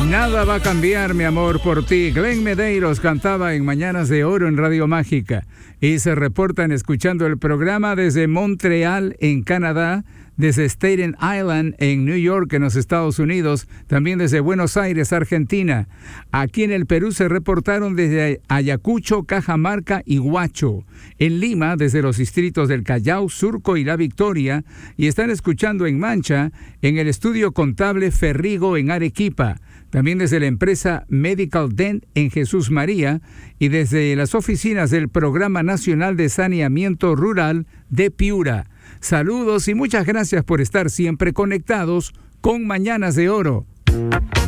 Nada va a cambiar, mi amor, por ti. Glenn Medeiros cantaba en Mañanas de Oro en Radio Mágica y se reportan escuchando el programa desde Montreal, en Canadá, desde Staten Island, en New York, en los Estados Unidos, también desde Buenos Aires, Argentina. Aquí en el Perú se reportaron desde Ayacucho, Cajamarca y Huacho. En Lima, desde los distritos del Callao, Surco y La Victoria. Y están escuchando en Mancha, en el estudio contable Ferrigo, en Arequipa. También desde la empresa Medical Dent en Jesús María y desde las oficinas del Programa Nacional de Saneamiento Rural de Piura. Saludos y muchas gracias por estar siempre conectados con Mañanas de Oro.